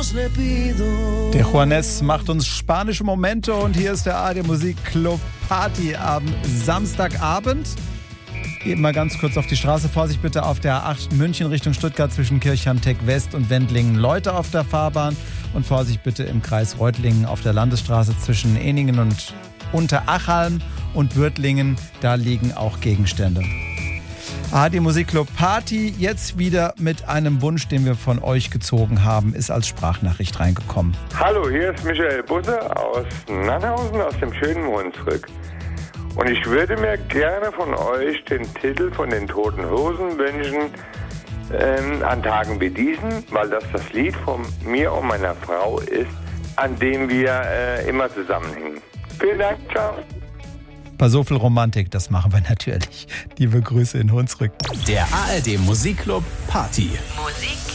Der Juanes macht uns spanische Momente und hier ist der ARD Musikclub Party am Samstagabend. Eben mal ganz kurz auf die Straße. Vorsicht bitte auf der A8 München Richtung Stuttgart zwischen Kirchham-Tech West und Wendlingen. Leute auf der Fahrbahn und Vorsicht bitte im Kreis Reutlingen auf der Landesstraße zwischen Ehningen und Unterachalm und Würtlingen. Da liegen auch Gegenstände. ARD Musikclub Party, jetzt wieder mit einem Wunsch, den wir von euch gezogen haben, ist als Sprachnachricht reingekommen. Hallo, hier ist Michael Busse aus Nannhausen, aus dem schönen Hunsrück. Und ich würde mir gerne von euch den Titel von den Toten Hosen wünschen, an Tagen wie diesen, weil das Lied von mir und meiner Frau ist, an dem wir immer zusammenhängen. Vielen Dank, ciao. Bei so viel Romantik, das machen wir natürlich. Liebe Grüße in Hunsrück. Der ARD Musikclub Party. Musik